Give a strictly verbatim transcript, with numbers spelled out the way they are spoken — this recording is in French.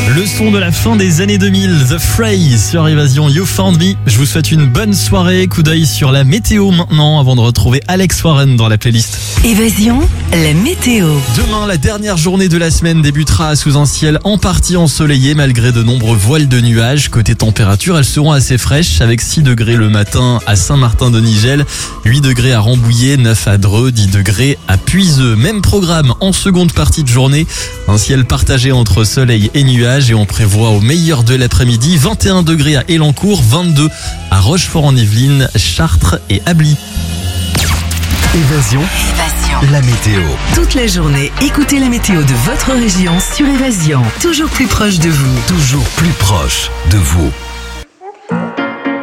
Le son de la fin des années deux mille, The Fray sur Évasion, You Found Me. Je vous souhaite une bonne soirée. Coup d'œil sur la météo maintenant avant de retrouver Alex Warren dans la playlist. Évasion, la météo. Demain, la dernière journée de la semaine débutera sous un ciel en partie ensoleillé malgré de nombreux voiles de nuages. Côté température, elles seront assez fraîches avec six degrés le matin à Saint-Martin-de-Nigel, huit degrés à Rambouillet, neuf à Dreux, dix degrés à Puiseux. Même programme en seconde partie de journée. Un ciel partagé entre soleil et nuages et on prévoit au meilleur de l'après-midi vingt et un degrés à Élancourt, vingt-deux à Rochefort-en-Yvelines, Chartres et Ably. Évasion. Évasion. La météo. Toute la journée, écoutez la météo de votre région sur Évasion. Toujours plus proche de vous. Toujours plus proche de vous.